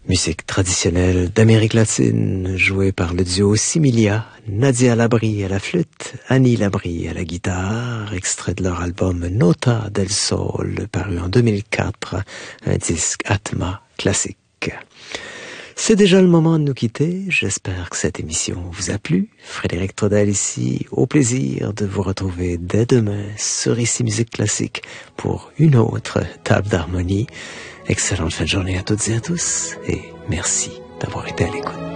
Musique traditionnelle d'Amérique latine, jouée par le duo Similia, Nadia Labrie à la flûte, Annie Labrie à la guitare, extrait de leur album Nota del Sol, paru en 2004, un disque Atma classique. C'est déjà le moment de nous quitter. J'espère que cette émission vous a plu. Frédéric Trudel ici, au plaisir de vous retrouver dès demain sur Ici Musique Classique pour une autre table d'harmonie. Excellente fin de journée à toutes et à tous et merci d'avoir été à l'écoute.